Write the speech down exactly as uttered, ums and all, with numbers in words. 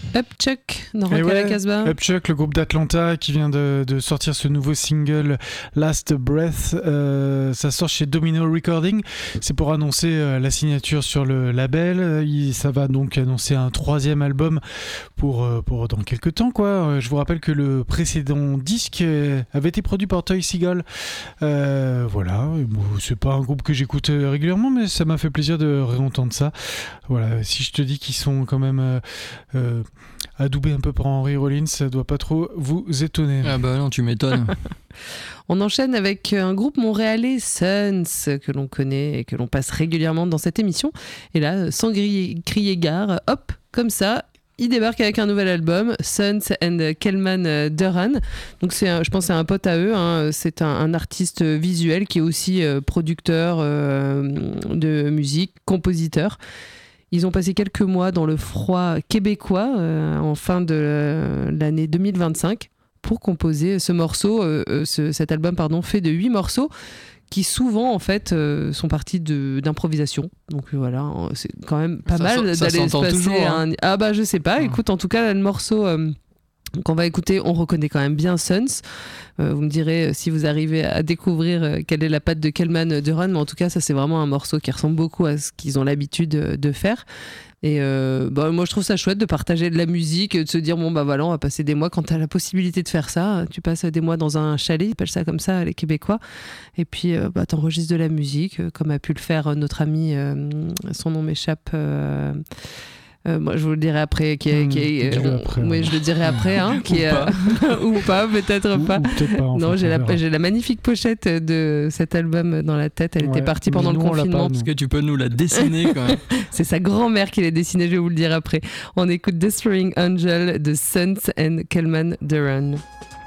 Upchuck dans Rock ouais, à la Casbah. Upchuck, le groupe d'Atlanta qui vient de, de sortir ce nouveau single Last Breath. Euh, ça sort chez Domino Recording. C'est pour annoncer euh, la signature sur le label. Il, ça va donc annoncer un troisième album pour, euh, pour dans quelques temps, quoi. Je vous rappelle que le précédent disque avait été produit par Toy Seagull. Euh, voilà. Bon, c'est pas un groupe que j'écoute régulièrement, mais ça m'a fait plaisir de réentendre ça. Voilà. Si je te dis qu'ils sont quand même euh, euh, adoubé un peu par Henry Rollins, ça doit pas trop vous étonner. Ah bah non, tu m'étonnes. On enchaîne avec un groupe montréalais, Suns, que l'on connaît et que l'on passe régulièrement dans cette émission. Et là, sans crier, crier gare, hop, comme ça, il débarque avec un nouvel album, Suns and Kelman Duran. Donc c'est un, je pense que c'est un pote à eux, hein. C'est un, un artiste visuel qui est aussi euh, producteur euh, de musique, compositeur. Ils ont passé quelques mois dans le froid québécois euh, en fin de euh, l'année deux mille vingt-cinq pour composer ce morceau, euh, ce, cet album pardon, fait de huit morceaux qui souvent en fait euh, sont partis de, d'improvisation. Donc euh, voilà, c'est quand même pas ça mal ça d'aller se passer toujours, hein. un... Ah bah je sais pas, Mmh. écoute, en tout cas le morceau... Euh, qu'on va écouter, on reconnaît quand même bien Suns. Euh, vous me direz euh, si vous arrivez à découvrir euh, quelle est la patte de Kelman Duran, mais en tout cas, ça c'est vraiment un morceau qui ressemble beaucoup à ce qu'ils ont l'habitude de, de faire. Et euh, bah, moi je trouve ça chouette de partager de la musique, de se dire bon bah voilà, on va passer des mois, quand tu as la possibilité de faire ça, tu passes des mois dans un chalet, ils appellent ça comme ça les Québécois, et puis euh, bah, t'enregistres de la musique, euh, comme a pu le faire notre ami, euh, son nom m'échappe. Euh, Euh, moi je vous le dirai après qui est, Mmh, qui est, dis-le euh, après, oui ouais. je le dirai après hein, qui Ou est, pas. ou pas peut-être Ou- pas, ou peut-être pas, enfin, non j'ai on la, verra. j'ai la magnifique pochette de cet album dans la tête, elle Ouais, était partie pendant mais le nous, on l'a confinement. pas, Est-ce que tu peux nous la dessiner quand même? C'est sa grand-mère qui l'a dessinée, je vais vous le dire après. On écoute Destroying Angel de Suns and Kelman Duran.